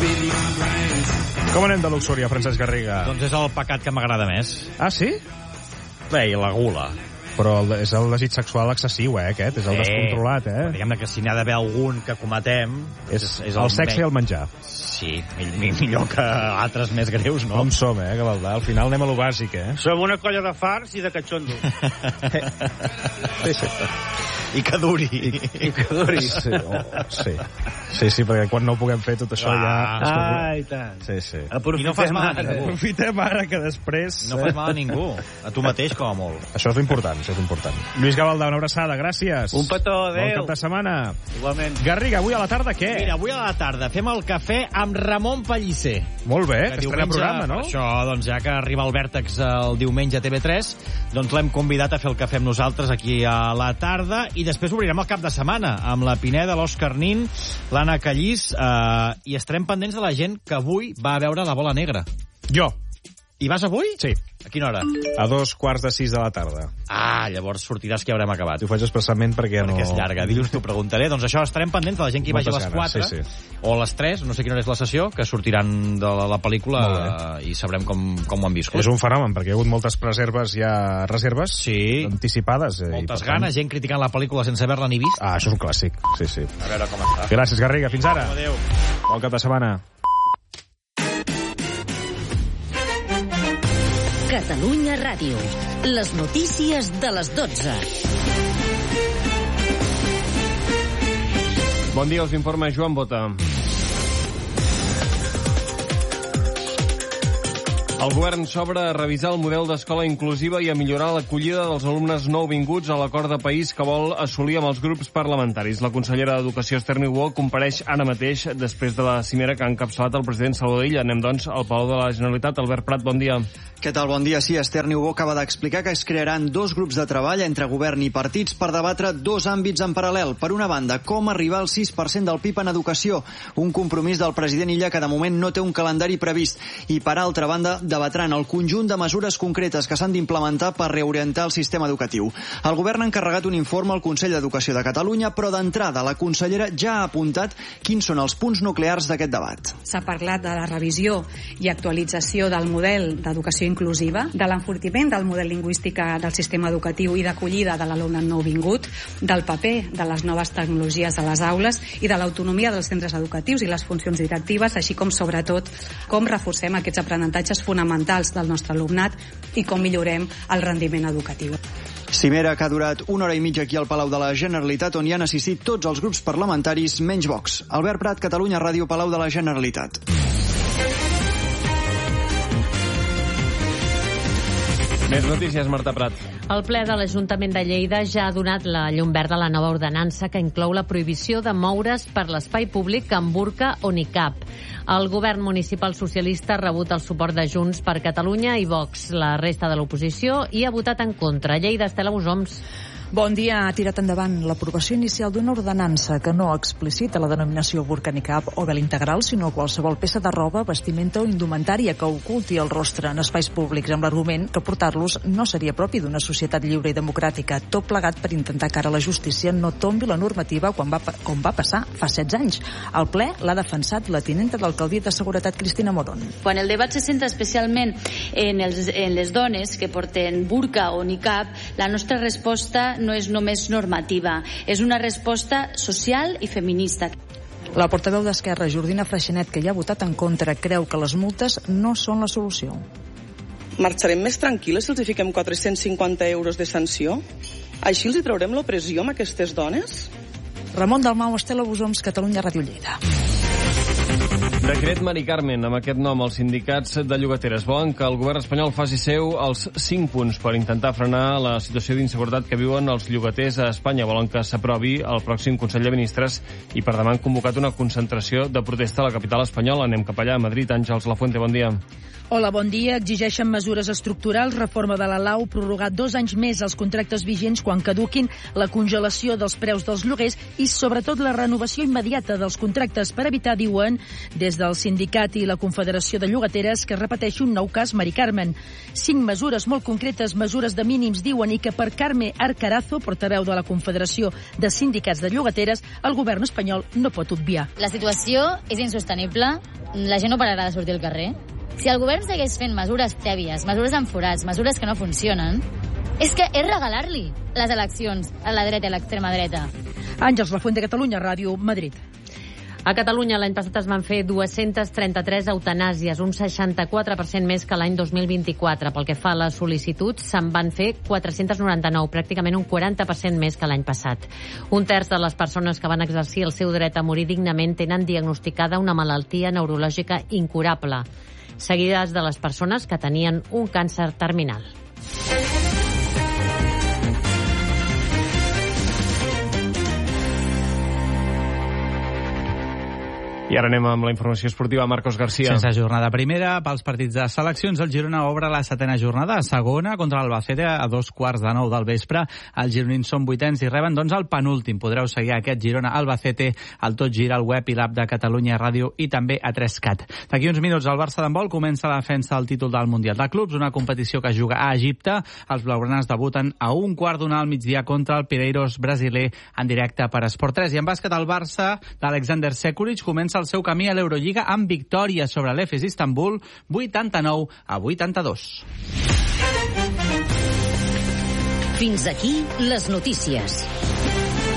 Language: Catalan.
Com anem de luxúria, Francesc Garriga? Doncs és el pecat que m'agrada més. Ah, sí? Bé, i la gula. Però és el desig sexual excessiu, aquest. És el descontrolat, Diguem-ne que si n'hi ha d'haver algun que cometem... És el sexe i el menjar. Sí, millor que altres més greus, no? Com som, Gavaldà? Al final anem a lo bàsic, Som una colla de farts i de catxondos. Sí. I que duri. I que duri. Sí, perquè quan no ho puguem fer tot això ja... I tant. Sí. I no fas mal a ningú. Aprofitem ara que després... No fas mal a ningú. A tu mateix, com a molt. Això és important. Lluís Gavaldà, una abraçada, gràcies. Un petó, adéu. Bon cap de setmana. Igualment. Garriga, avui a la tarda què? Mira, avui a la tarda fem el cafè amb Ramon Pellicer. Molt bé, que estrena programa, no? Per això, doncs, ja que arriba el Vèrtex el diumenge a TV3, doncs l'hem convidat a fer el cafè amb nosaltres aquí a la tarda i després obrirem el cap de setmana amb la Pineda, l'Òscar Nin, l'Anna Callís i estarem pendents de la gent que avui va a veure La Bola Negra. Jo. Hi vas avui? Sí. A quina hora? A 2:45 de la tarda. Llavors sortiràs que ja haurem acabat. T'ho faig expressament perquè és llarga. Dilluns t'ho preguntaré. Doncs això, estarem pendents de la gent que hi vagi a les 4 o a les 3, no sé quina hora és la sessió, que sortiran de la pel·lícula i sabrem com ho han viscut. És un fenomen, perquè hi ha hagut moltes reserves anticipades. Moltes ganes, gent criticant la pel·lícula sense haver-la ni vist. Això és un clàssic, sí. A veure com està. Gràcies, Garriga. Fins ara. Adéu. Bon cap de setmana. Catalunya Ràdio. Les notícies de les 12. Bon dia, us informa Joan Bota. El govern s'obre a revisar el model d'escola inclusiva i a millorar l'acollida dels alumnes nouvinguts a l'acord de país que vol assolir amb els grups parlamentaris. La consellera d'Educació, Esther Niubó, compareix ara mateix després de la cimera que ha encapçalat el president Salvador Illa. Anem, doncs, al Palau de la Generalitat. Albert Prat, bon dia. Què tal? Bon dia. Sí, Esther Niubó acaba d'explicar que es crearan 2 grups de treball entre govern i partits per debatre 2 àmbits en paral·lel. Per una banda, com arribar al 6% del PIB en educació, un compromís del president Illa que de moment no té un calendari previst. I per altra banda, debatran el conjunt de mesures concretes que s'han d'implementar per reorientar el sistema educatiu. El govern ha encarregat un informe al Consell d'Educació de Catalunya, però d'entrada la consellera ja ha apuntat quins són els punts nuclears d'aquest debat. S'ha parlat de la revisió i actualització del model d'educació inclusiva, de l'enfortiment del model lingüístic del sistema educatiu i d'acollida de l'alumnat nouvingut, del paper de les noves tecnologies a les aules i de l'autonomia dels centres educatius i les funcions directives, així com, sobretot, com reforcem aquests aprenentatges fonamentals del nostre alumnat i com millorem el rendiment educatiu. Cimera que ha durat 1 hora i mitja aquí al Palau de la Generalitat, on hi han assistit tots els grups parlamentaris menys Vox. Albert Prat, Catalunya Ràdio, Palau de la Generalitat. Més notícies, Marta Prat. El ple de l'Ajuntament de Lleida ja ha donat la llum verda a la nova ordenança que inclou la prohibició de moure's per l'espai públic amb burca o nicab. El govern municipal socialista ha rebut el suport de Junts per Catalunya i Vox. La resta de l'oposició hi ha votat en contra. Lleida, Estela Busoms. Bon dia. Ha tirat endavant l'aprovació inicial d'una ordenança que no explicita la denominació burca nicab o vel integral, sinó qualsevol peça de roba, vestimenta o indumentària que oculti el rostre en espais públics, amb l'argument que portar-los no seria propi d'una societat lliure i democràtica. Tot plegat per intentar que ara la justícia no tombi la normativa com va passar fa 16 anys. Al ple l'ha defensat la tinenta d'alcaldia de Seguretat, Cristina Morón. Quan el debat se centra especialment en les dones que porten burca o nicab, la nostra resposta no és només normativa, és una resposta social i feminista. La portaveu d'Esquerra, Jordina Freixenet, que ja ha votat en contra, creu que les multes no són la solució. Marxarem més tranquil·les si els hi fiquem 450 euros de sanció? Així els hi traurem l'opressió amb aquestes dones? Ramon Dalmau, Estela Busoms, Catalunya Ràdio Lleida. Decret Mari Carmen. Amb aquest nom, els sindicats de llogateres volen que el govern espanyol faci seu els 5 punts per intentar frenar la situació d'inseguretat que viuen els llogaters a Espanya. Volen que s'aprovi el pròxim Consell de Ministres i per demà han convocat una concentració de protesta a la capital espanyola. Anem cap allà, a Madrid. Àngels Lafuente, bon dia. Hola, bon dia. Exigeixen mesures estructurals, reforma de la LAU, prorrogar 2 anys més els contractes vigents quan caduquin, la congelació dels preus dels lloguers i, sobretot, la renovació immediata dels contractes per evitar, diuen, des del sindicat i la Confederació de Llogateres, que repeteixi un nou cas Mari Carmen. 5 mesures molt concretes, mesures de mínims, diuen, i que per Carme Arcarazo, portaveu de la Confederació de Sindicats de Llogateres, el govern espanyol no pot obviar. La situació és insostenible. la gent no pararà de sortir al carrer. Si el govern segueix fent mesures tèbies, mesures amb forats, mesures que no funcionen, és que és regalar-li les eleccions a la dreta i a l'extrema dreta. Àngels Lafuente, Catalunya Ràdio, Madrid. A Catalunya l'any passat es van fer 233 eutanàsies, un 64% més que l'any 2024. Pel que fa a les sol·licituds, se'n van fer 499, pràcticament un 40% més que l'any passat. Un terç de les persones que van exercir el seu dret a morir dignament tenen diagnosticada una malaltia neurològica incurable, seguides de les persones que tenien un càncer terminal. I ara anem amb la informació esportiva. Marcos García. Sense jornada primera, pels partits de seleccions, el Girona obre la 7a jornada, segona contra l'Albacete a 8:45 del vespre. Els gironins són 8ens i reben doncs el penúltim. Podreu seguir aquest Girona-Albacete al Tot Gira, al web i l'app de Catalunya Ràdio i també a 3CAT. D'aquí uns minuts el Barça d'handbol comença la defensa del títol del Mundial de Clubs, una competició que juga a Egipte. Els blaugranes debuten a 1:15 al migdia contra el Pireiros brasiler en directe per Esport 3. I en bàsquet el Barça d'Alexander Sekulic comença el seu camí a l'Eurolliga amb victòria sobre l'Efes Istanbul 89-82. Fins aquí les notícies.